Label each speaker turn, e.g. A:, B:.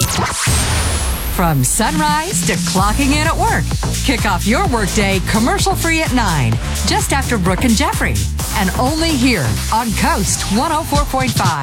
A: From sunrise to clocking in at work. Kick off your workday commercial-free at 9, just after Brooke and Jeffrey. And only here on Coast 104.5.